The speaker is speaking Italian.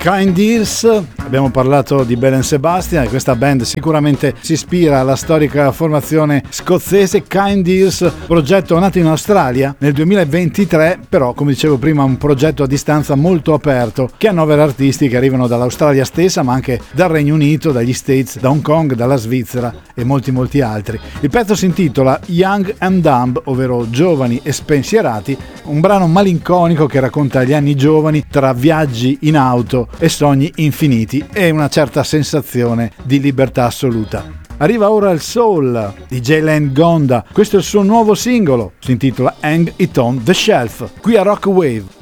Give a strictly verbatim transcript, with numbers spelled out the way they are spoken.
Kind Ears, abbiamo parlato di Belle and Sebastian e questa band sicuramente si ispira alla storica formazione scozzese Kind Ears, progetto nato in Australia nel duemilaventitré, però come dicevo prima un progetto a distanza molto aperto che annovera artisti che arrivano dall'Australia stessa ma anche dal Regno Unito, dagli States, da Hong Kong, dalla Svizzera e molti molti altri. Il pezzo si intitola Young and Dumb, ovvero giovani e spensierati, un brano malinconico che racconta gli anni giovani tra viaggi in auto e sogni infiniti e una certa sensazione di libertà assoluta. Arriva ora il soul di Jaylen Gonda, questo è il suo nuovo singolo, si intitola Hang It On The Shelf, qui a Rock Wave.